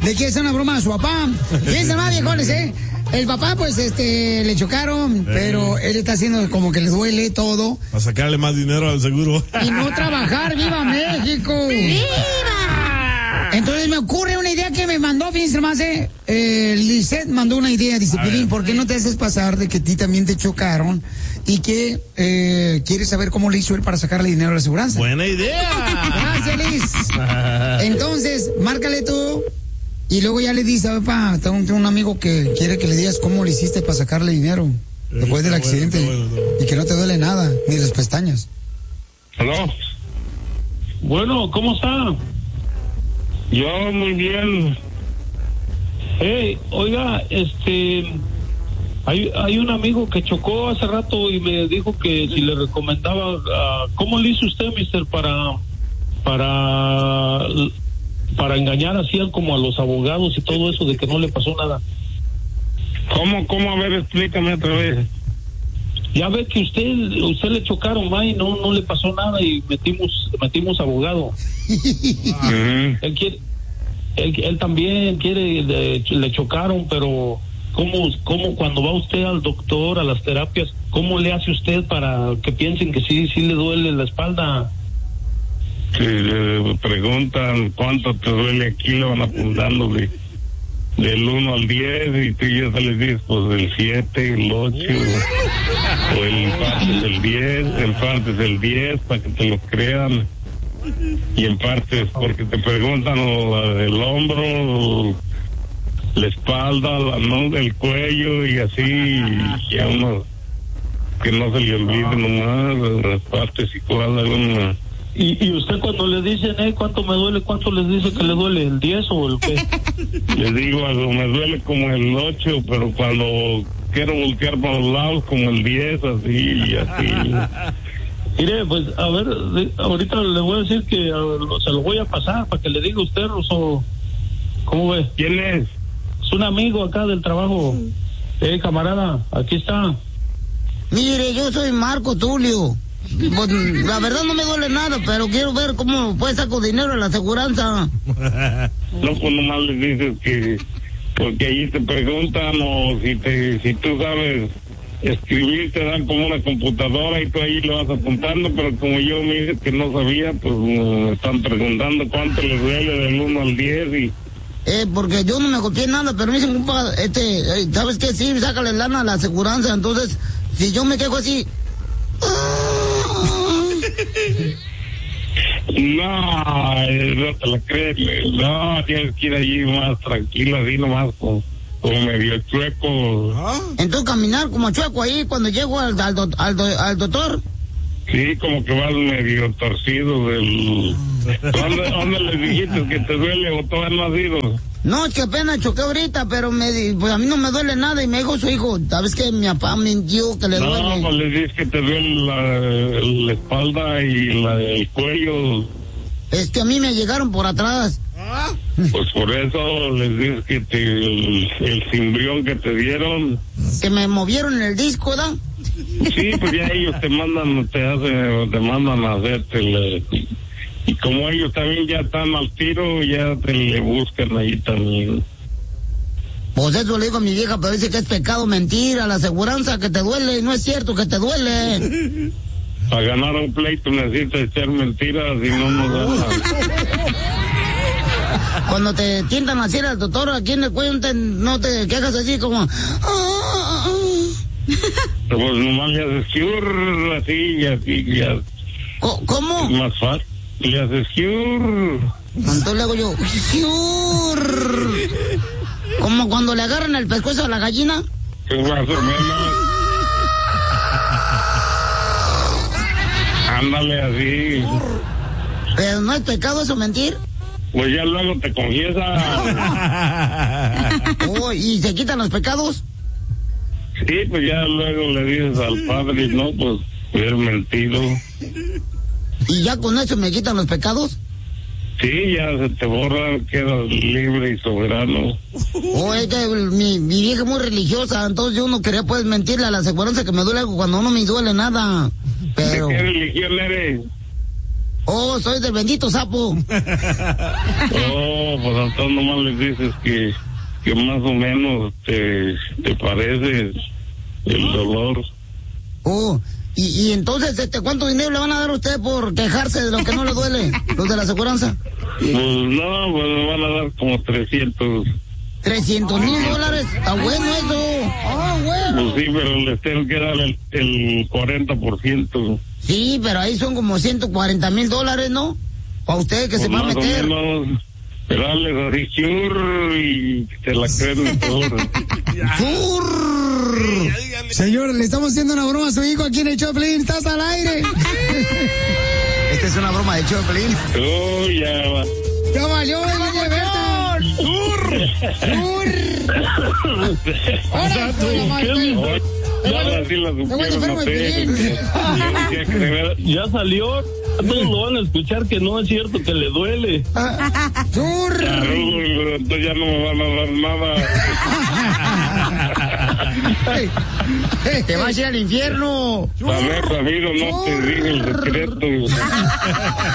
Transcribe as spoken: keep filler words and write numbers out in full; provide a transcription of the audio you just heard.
de que es una broma a su papá. Fíjense más, viejones, ¿eh? El papá, pues, este, le chocaron, eh. pero él está haciendo como que le duele todo. Para sacarle más dinero al seguro. Y no trabajar. ¡Viva México! ¡Viva! Entonces me ocurre una idea que me mandó, fíjense más, eh, eh Lisette mandó una idea, dice, Pilín, ¿por qué no te haces pasar de que a ti también te chocaron y que eh, quieres saber cómo le hizo él para sacarle dinero a la aseguranza? Buena idea. Gracias, Liz. Entonces, márcale tú y luego ya le dices, papá, tengo un, un amigo que quiere que le digas cómo le hiciste para sacarle dinero después del accidente bueno, bueno, bueno. y que no te duele nada, ni las pestañas. ¿Aló? Bueno, ¿cómo está? Yo muy bien. Hey, oiga, este, hay hay un amigo que chocó hace rato y me dijo que si le recomendaba, uh, ¿cómo le hizo usted, mister, para para para engañar así como a los abogados y todo eso de que no le pasó nada? ¿Cómo, cómo? A ver, explícame otra vez. Ya ve que usted usted le chocaron, ma, y no no le pasó nada y metimos metimos abogado. Uh-huh. Él quiere, él, él también quiere, le, le chocaron, pero ¿cómo cómo cuando va usted al doctor, a las terapias, cómo le hace usted para que piensen que sí sí le duele la espalda? Si le preguntan cuánto te duele aquí, le van apuntando de del uno al diez y tú ya se les dices pues del siete, el ocho o el parte es el diez, el parte es el diez para que te lo crean, y en parte es porque te preguntan la del hombro, la espalda, la no, el cuello y así, y a uno que no se le olvide nomás las partes igual alguna. ¿Y, y usted cuando le dicen, eh, cuánto me duele, cuánto les dice que le duele, el diez o el qué? Les digo, algo me duele como el ocho, pero cuando quiero voltear para los lados como el diez, así y así. Mire, pues, a ver, ahorita le voy a decir que a, se lo voy a pasar para que le diga a usted, Rosso. ¿Cómo ve? ¿Quién es? Es un amigo acá del trabajo. Eh, camarada, aquí está. Mire, yo soy Marco Tulio. Pues, la verdad no me duele nada, pero quiero ver cómo pues saco dinero en la aseguranza. No, pues nomás les dices que porque ahí te preguntan o si te si tú sabes escribir te dan como una computadora y tú ahí lo vas apuntando, pero como yo me dije que no sabía, pues me están preguntando cuánto les duele del uno al diez y... Eh, porque yo no me copié nada, pero me dicen, compa, este, eh, ¿sabes qué? Sí, sácale lana a la aseguranza, entonces, si yo me quejo así... No, no te la crees, no, tienes que ir allí más tranquilo, así nomás como, como medio chueco. Entonces caminar como chueco ahí cuando llego al, al, do, al, do, al doctor. Sí, como que vas medio torcido del... ¿Dónde, ¿Dónde les dijiste que te duele o todavía no has ido? No, es que apenas choqué ahorita, pero me, pues a mí no me duele nada y me dijo su hijo, ¿sabes qué? Mi papá mintió que le no, duele. No, pues les dices que te duele la, la espalda y la, el cuello. Es que a mí me llegaron por atrás. Pues por eso les dices que te, el, el cimbrión que te dieron. Que me movieron en el disco, ¿da? Sí, pues ya ellos te mandan, te hacen, te mandan a hacerte el... Y como ellos también ya están al tiro, ya te le buscan ahí también. Pues eso le digo a mi vieja, pero dice que es pecado mentir a la aseguranza, que te duele, no es cierto que te duele. Para ganar un pleito necesitas echar mentiras y no nos da. Cuando te tientan así al doctor, aquí en el cuello te, no te quejas así como... Pues nomás le haces cure, así y así, ya. ¿Cómo? Es más fácil. Le haces cure. Entonces le hago yo, cure. Como cuando le agarran el pescuezo a la gallina. ¿Qué más o menos? Ándale así. Pero no es pecado eso mentir. Pues ya luego te confiesas. Oh, ¿y se quitan los pecados? Sí, pues ya luego le dices al padre, no, pues haber mentido. ¿Y ya con eso me quitan los pecados? Sí, ya se te borra, quedas libre y soberano. Oh, es que mi, mi vieja es muy religiosa, entonces yo no quería pues mentirle a la aseguranza que me duele algo cuando no me duele nada. Pero... ¿De qué religión eres? Oh, soy del bendito sapo. Oh, pues entonces nomás les dices que, que más o menos te, te parece el dolor. Oh, y, y entonces, este, ¿cuánto dinero le van a dar a usted por quejarse de lo que no le duele? ¿Los de la aseguranza? Pues no, pues me van a dar como trescientos. ¿Trescientos mil dólares? Está bueno eso. Ah, bueno. Pues sí, pero les tengo que dar el, el cuarenta por ciento. Sí, pero ahí son como ciento cuarenta mil dólares, ¿no? Para usted que pues se va a meter. Pero dale así, churr, y te la creen todo. ¡Churr! Señor, le estamos haciendo una broma a su hijo aquí en el Choplin. ¡Estás al aire! Esta es una broma de Choplin. Oh, ya va. ¡Ya valió, doña Berta! ¡Churr! ¡Churr! ¡Ahora, doña Maite! Ahora sí la supieron, no sé. Ya salió. Todos lo van a escuchar que no es cierto que le duele. Claro, pero entonces ya no me van a dar nada. Te vas a ir al infierno. A ver, Ramiro, no te dije el secreto.